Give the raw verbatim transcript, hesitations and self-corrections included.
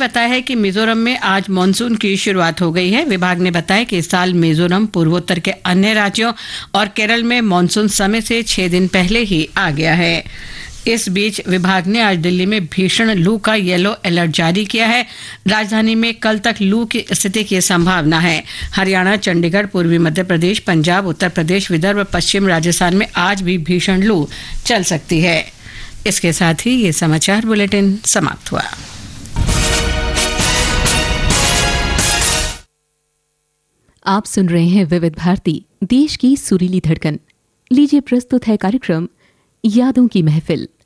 बताया है कि मिजोरम में आज मानसून की शुरुआत हो गई है। विभाग ने बताया कि इस साल मिजोरम पूर्वोत्तर के अन्य राज्यों और केरल में मानसून समय से छह दिन पहले ही आ गया है। इस बीच विभाग ने आज दिल्ली में भीषण लू का येलो अलर्ट जारी किया है। राजधानी में कल तक लू की स्थिति की संभावना है। हरियाणा, चंडीगढ़, पूर्वी मध्य प्रदेश, पंजाब, उत्तर प्रदेश, विदर्भ, पश्चिम राजस्थान में आज भी भीषण लू चल सकती है। इसके साथ ही ये समाचार बुलेटिन समाप्त हुआ। आप सुन रहे हैं विविध भारती, देश की सुरीली धड़कन। लीजिए प्रस्तुत है कार्यक्रम यादों की महफिल।